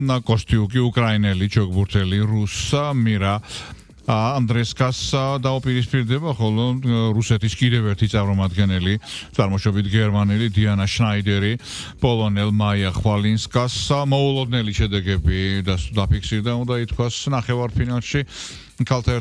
კოსტიუკი უკრაინელი ჩოგბურთელი რუსა მირა Andreskasa დაუპირისპირდება, ხოლო რუსეთის კიდევ ერთი წარმომადგენელი, წარმოშობით გერმანელი დიანა შნაიდერი, პოლონელ მაია ხვალინსკას მოულოდნელი შედეგები დაფიქსირდა, უნდა ითქვას, ნახევარფინალში ქალთა